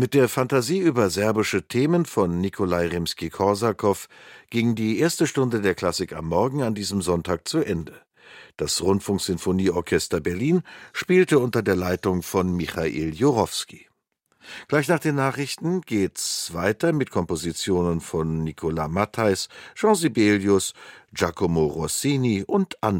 Mit der Fantasie über serbische Themen von Nikolai Rimski-Korsakow ging die erste Stunde der Klassik am Morgen an diesem Sonntag zu Ende. Das Rundfunksinfonieorchester Berlin spielte unter der Leitung von Michail Jurowski. Gleich nach den Nachrichten geht's weiter mit Kompositionen von Nicolas Matthijs, Jean Sibelius, Giacomo Rossini und anderen.